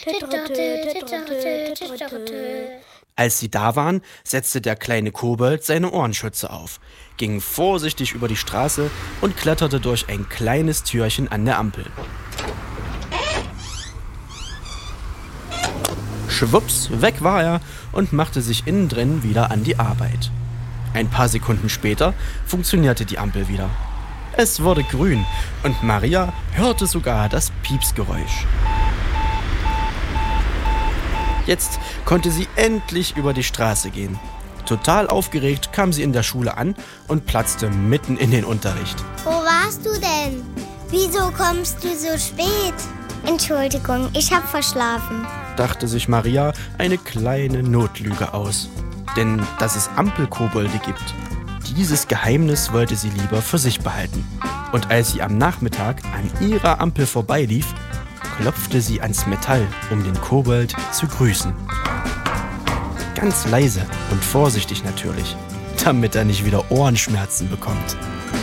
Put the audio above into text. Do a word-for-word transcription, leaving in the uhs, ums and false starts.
Als sie da waren, setzte der kleine Kobold seine Ohrenschütze auf, ging vorsichtig über die Straße und kletterte durch ein kleines Türchen an der Ampel. Schwupps, weg war er und machte sich innen drin wieder an die Arbeit. Ein paar Sekunden später funktionierte die Ampel wieder. Es wurde grün und Maria hörte sogar das Piepsgeräusch. Jetzt konnte sie endlich über die Straße gehen. Total aufgeregt kam sie in der Schule an und platzte mitten in den Unterricht. Wo warst du denn? Wieso kommst du so spät? Entschuldigung, ich hab verschlafen, dachte sich Maria eine kleine Notlüge aus. Denn dass es Ampelkobolde gibt, dieses Geheimnis wollte sie lieber für sich behalten. Und als sie am Nachmittag an ihrer Ampel vorbeilief, klopfte sie ans Metall, um den Kobold zu grüßen. Ganz leise und vorsichtig natürlich, damit er nicht wieder Ohrenschmerzen bekommt.